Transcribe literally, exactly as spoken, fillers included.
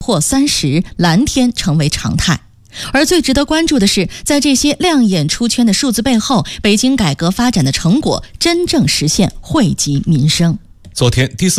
破三十，蓝天成为常态。而最值得关注的是，在这些亮眼出圈的数字背后，北京改革发展的成果真正实现惠及民生。 昨天第四